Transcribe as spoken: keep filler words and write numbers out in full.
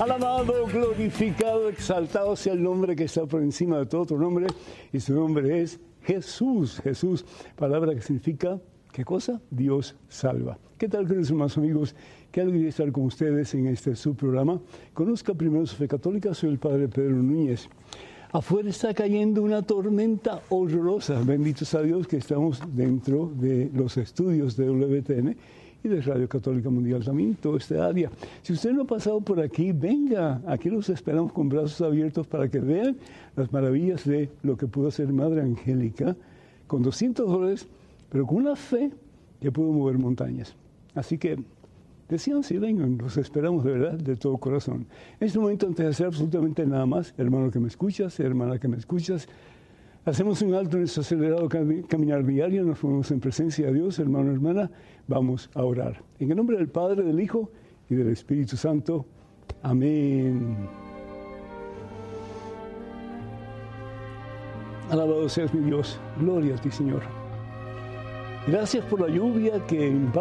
Alabado, glorificado, exaltado sea el nombre que está por encima de todo otro nombre, y su nombre es Jesús. Jesús, palabra que significa, ¿qué cosa? Dios salva. ¿Qué tal, queridos hermanos amigos? Qué alegría estar con ustedes en este su programa. Conozca primero su fe católica, soy el Padre Pedro Núñez. Afuera está cayendo una tormenta horrorosa. Benditos a Dios que estamos dentro de los estudios de W T N y de Radio Católica Mundial también, toda esta área. Si usted no ha pasado por aquí, venga. Aquí los esperamos con brazos abiertos para que vean las maravillas de lo que pudo hacer Madre Angélica con doscientos dólares, pero con una fe que pudo mover montañas. Así que decían, sí, vengan, los esperamos de verdad, de todo corazón. En este momento, antes de hacer absolutamente nada más, hermano que me escuchas, hermana que me escuchas, hacemos un alto en este acelerado caminar diario, nos ponemos en presencia de Dios, hermano, hermana, vamos a orar. En el nombre del Padre, del Hijo y del Espíritu Santo. Amén. Alabado seas mi Dios, gloria a ti, Señor. Gracias por la lluvia que